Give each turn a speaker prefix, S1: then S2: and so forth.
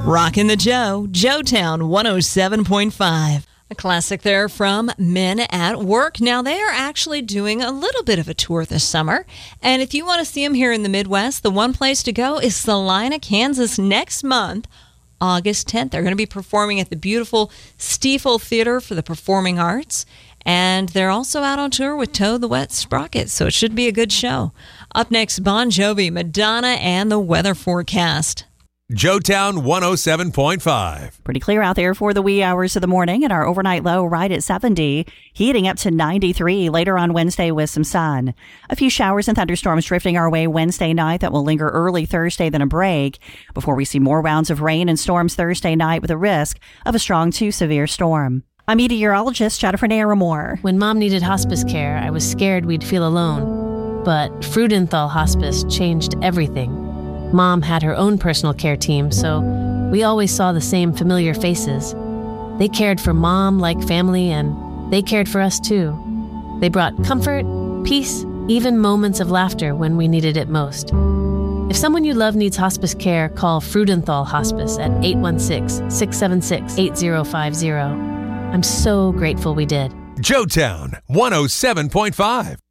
S1: Rockin' the Joe, Joetown 107.5. A classic there from Men at Work. Now, they are actually doing a little bit of a tour this summer. And if you want to see them here in the Midwest, the one place to go is Salina, Kansas next month, August 10th. They're going to be performing at the beautiful Stiefel Theater for the Performing Arts. And they're also out on tour with Toe the Wet Sprocket, so it should be a good show. Up next, Bon Jovi, Madonna, and the weather forecast.
S2: Joetown 107.5.
S3: Pretty clear out there for the wee hours of the morning, and our overnight low right at 70, heating up to 93 later on Wednesday with some sun. A few showers and thunderstorms drifting our way Wednesday night that will linger early Thursday, then a break, before we see more rounds of rain and storms Thursday night with a risk of a strong to severe storm. I'm meteorologist Jennifer Naramore.
S4: When Mom needed hospice care, I was scared we'd feel alone. But Freudenthal Hospice changed everything. Mom had her own personal care team, so we always saw the same familiar faces. They cared for Mom like family, and they cared for us too. They brought comfort, peace, even moments of laughter when we needed it most. If someone you love needs hospice care, call Freudenthal Hospice at 816-676-8050. I'm so grateful we did.
S2: Joetown 107.5.